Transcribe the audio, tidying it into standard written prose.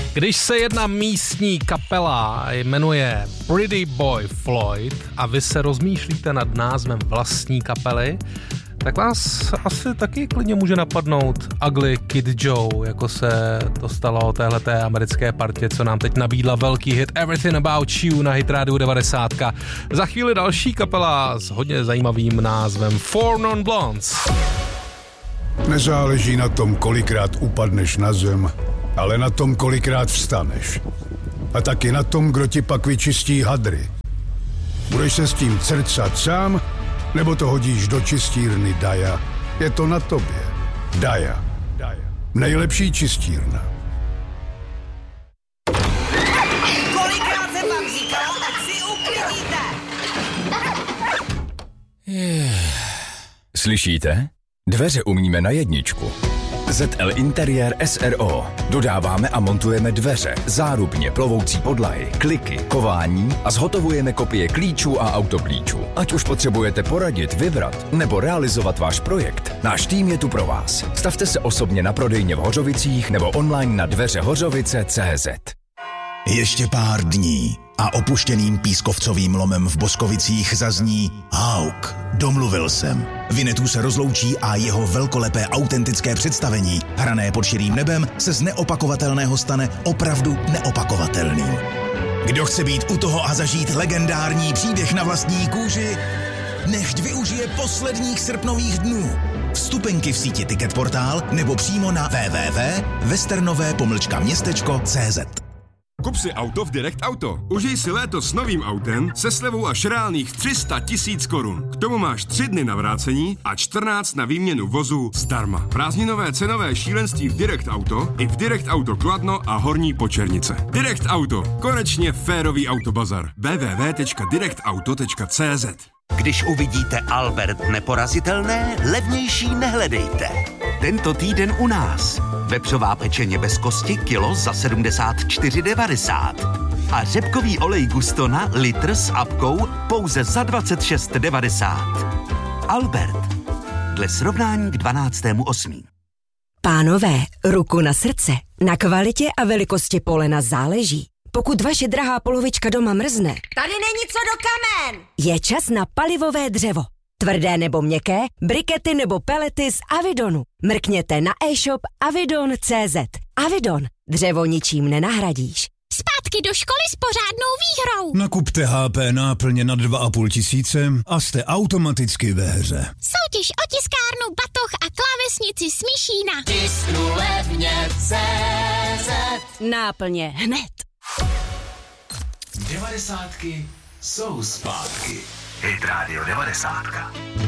Když se jedna místní kapela jmenuje Pretty Boy Floyd a vy se rozmýšlíte nad názvem vlastní kapely, tak vás asi taky klidně může napadnout Ugly Kid Joe, jako se to stalo téhleté americké partě, co nám teď nabídla velký hit Everything About You na Hit Radio 90. Za chvíli další kapela s hodně zajímavým názvem Four Non Blondes. Nezáleží na tom, kolikrát upadneš na zem, ale na tom, kolikrát vstaneš. A taky na tom, kdo ti pak vyčistí hadry. Budeš se s tím crcat sám, nebo to hodíš do čistírny Daja? Je to na tobě. Daja. Nejlepší čistírna. Kolikrát jsem vám říkala, tak si uklidíte. Slyšíte? Dveře umíme na jedničku. ZL Interiér SRO. Dodáváme a montujeme dveře, zárubně, plovoucí podlahy, kliky, kování a zhotovujeme kopie klíčů a autoklíčů. Ať už potřebujete poradit, vybrat nebo realizovat váš projekt, náš tým je tu pro vás. Stavte se osobně na prodejně v Hořovicích nebo online na dveřehořovice.cz. Ještě pár dní a opuštěným pískovcovým lomem v Boskovicích zazní Hauk. Domluvil jsem. Vinetů se rozloučí a jeho velkolepé autentické představení, hrané pod širým nebem, se z neopakovatelného stane opravdu neopakovatelným. Kdo chce být u toho a zažít legendární příběh na vlastní kůži, nechť využije posledních srpnových dnů. Vstupenky v síti Ticketportál nebo přímo na www.westernové-městečko.cz. Kup si auto v Direct Auto. Užij si léto s novým autem se slevou až reálných 300 000 korun. K tomu máš 3 dny na vrácení a 14 na výměnu vozu zdarma. Prázdninové cenové šílenství v Direct Auto i v Direct Auto Kladno a Horní Počernice. Direct Auto. Konečně férový autobazar. www.directauto.cz. Když uvidíte Albert neporazitelné, levnější nehledejte. Tento týden u nás. Vepřová pečeně bez kosti kilo za 74,90. A řepkový olej Gustona litr s apkou pouze za 26,90. Albert. Dle srovnání k 12.8. Pánové, ruku na srdce. Na kvalitě a velikosti polena záleží. Pokud vaše drahá polovička doma mrzne, Tady není co do kamen. je čas na palivové dřevo. Tvrdé nebo měkké, brikety nebo pelety z Avidonu. Mrkněte na e-shop avidon.cz. Avidon. Dřevo ničím nenahradíš. Zpátky do školy s pořádnou výhrou. Nakupte HP náplně na 2,5 tisíce a jste automaticky ve hře. Soutěž o tiskárnu, batoh a klávesnici s Myšína. Tisknu levně CZ. Náplně hned. 90 jsou zpátky. Hit Radio 90.